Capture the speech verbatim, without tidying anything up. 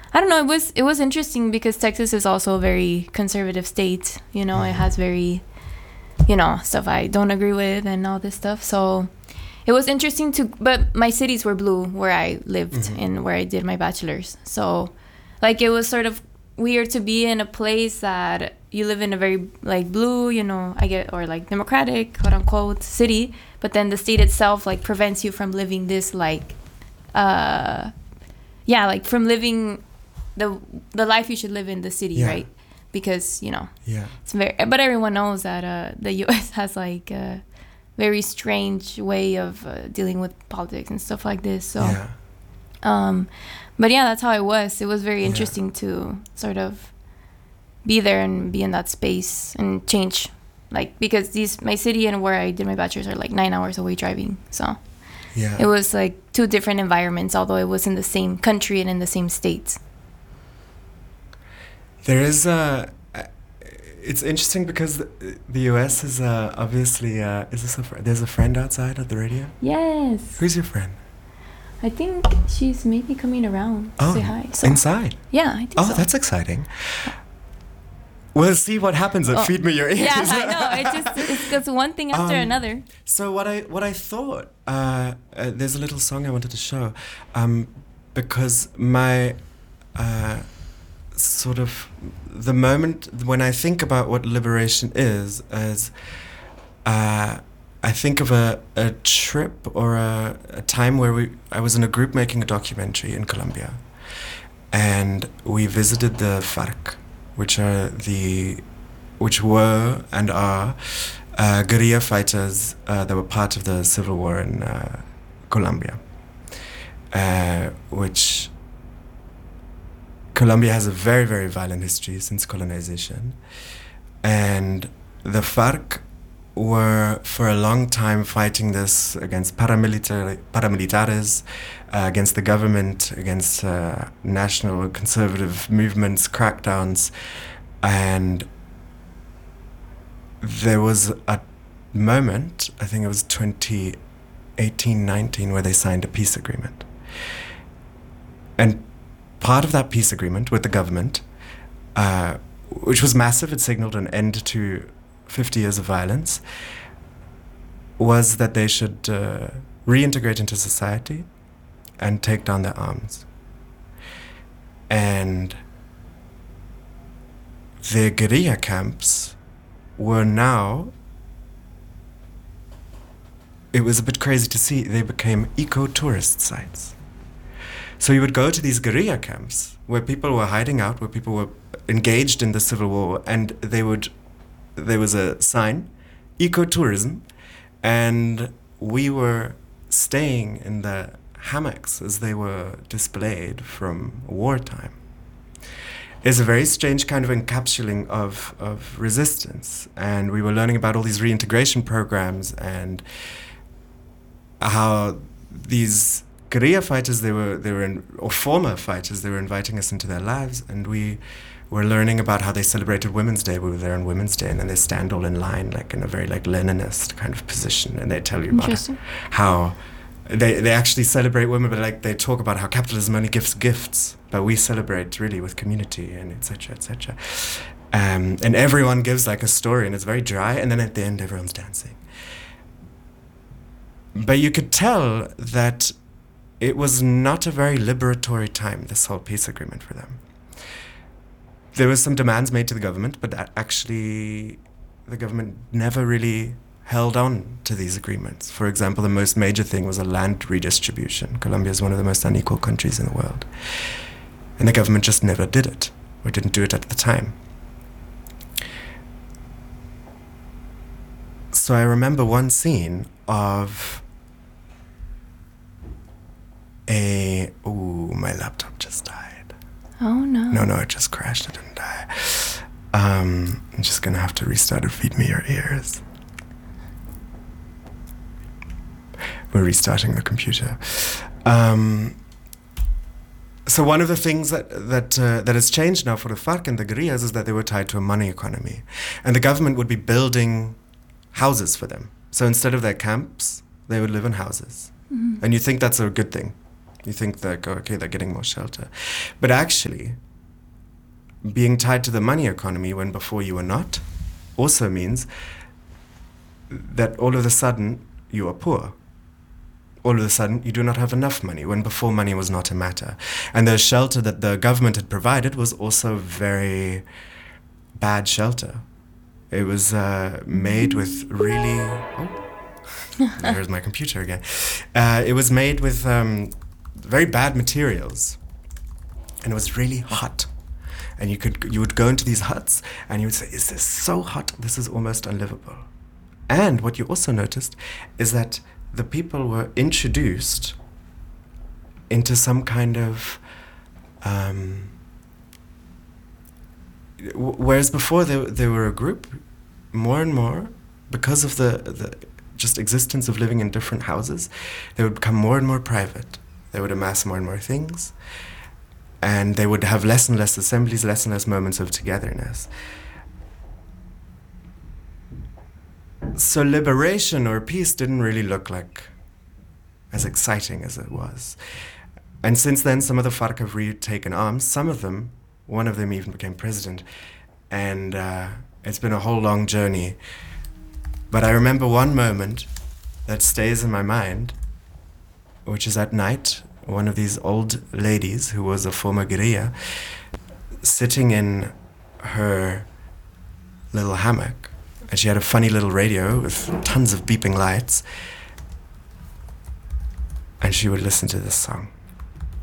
I don't know. It was it was interesting because Texas is also a very conservative state. You know, mm-hmm. It has very, you know, stuff I don't agree with and all this stuff. So it was interesting to, but my cities were blue where I lived mm-hmm. and where I did my bachelor's. So, like, it was sort of weird to be in a place that you live in a very like blue, you know, I get, or like democratic, quote unquote, city, but then the state itself like prevents you from living this like, uh, yeah, like from living the the life you should live in the city, yeah. right? Because you know, yeah, it's very. But everyone knows that uh, the U S has like a very strange way of uh, dealing with politics and stuff like this. So, yeah. um, but yeah, that's how it was. It was very interesting yeah. to sort of be there and be in that space and change, like because these my city and where I did my bachelor's are like nine hours away driving. So, yeah, it was like two different environments, although it was in the same country and in the same states. There is a. It's interesting because the, the U S is uh, obviously. Uh, is this a fr- there's a friend outside at the radio? Yes. Who's your friend? I think she's maybe coming around to oh, say hi. So. Inside? Yeah, I think oh, so. Oh, that's exciting. We'll see what happens at oh. Feed Me Your Ears. Yeah, I know. It just it's just one thing after um, another. So what I what I thought, uh, uh, there's a little song I wanted to show, um, because my. Uh, sort of the moment when I think about what liberation is as uh, I think of a, a trip or a, a time where we I was in a group making a documentary in Colombia, and we visited the FARC, which are the which were and are uh, guerrilla fighters uh, that were part of the civil war in uh, Colombia, uh, which Colombia has a very, very violent history since colonization. And the FARC were for a long time fighting this against paramilitar- paramilitares, uh, against the government, against uh, national conservative movements, crackdowns. And there was a moment, I think it was twenty eighteen nineteen, where they signed a peace agreement. And part of that peace agreement with the government, uh, which was massive, it signaled an end to fifty years of violence, was that they should uh, reintegrate into society and take down their arms. And their guerrilla camps were now, it was a bit crazy to see, they became eco-tourist sites. So you would go to these guerrilla camps where people were hiding out, where people were engaged in the civil war, and they would, there was a sign, ecotourism, and we were staying in the hammocks as they were displayed from wartime. It's a very strange kind of encapsulating of, of resistance, and we were learning about all these reintegration programs and how these guerrilla fighters, they were, they were in, or former fighters, they were inviting us into their lives, and we were learning about how they celebrated Women's Day. We were there on Women's Day, and then they stand all in line, like in a very like Leninist kind of position, and they tell you about how they they actually celebrate women, but like they talk about how capitalism only gives gifts, but we celebrate really with community and et cetera, et cetera. Um, and everyone gives like a story, and it's very dry, and then at the end, everyone's dancing. But you could tell that it was not a very liberatory time, this whole peace agreement for them. There was some demands made to the government, but that actually the government never really held on to these agreements. For example, the most major thing was a land redistribution. Colombia is one of the most unequal countries in the world. And the government just never did it, or didn't do it at the time. So I remember one scene of a... Ooh, my laptop just died. Oh, no. No, no, it just crashed. It didn't die. Um, I'm just going to have to restart or Feed Me Your Ears. We're restarting the computer. Um, so one of the things that that uh, that has changed now for the FARC and the guerrillas is that they were tied to a money economy. And the government would be building houses for them. So instead of their camps, they would live in houses. Mm-hmm. And you think that's a good thing. You think that, okay, they're getting more shelter. But actually, being tied to the money economy when before you were not also means that all of a sudden you are poor. All of a sudden you do not have enough money when before money was not a matter. And the shelter that the government had provided was also very bad shelter. It was uh, made with really... Oh, there's my computer again. Uh, it was made with um, very bad materials. And it was really hot. And you could you would go into these huts and you would say, is this so hot? This is almost unlivable. And what you also noticed is that the people were introduced into some kind of... Um, w- whereas before they, they were a group, more and more, because of the, the just existence of living in different houses, they would become more and more private. They would amass more and more things. And they would have less and less assemblies, less and less moments of togetherness. So liberation or peace didn't really look like as exciting as it was. And since then, some of the FARC have retaken arms. Some of them, one of them even became president. And uh, it's been a whole long journey. But I remember one moment that stays in my mind, which is at night, one of these old ladies who was a former guerrilla, sitting in her little hammock, and she had a funny little radio with tons of beeping lights, and she would listen to this song.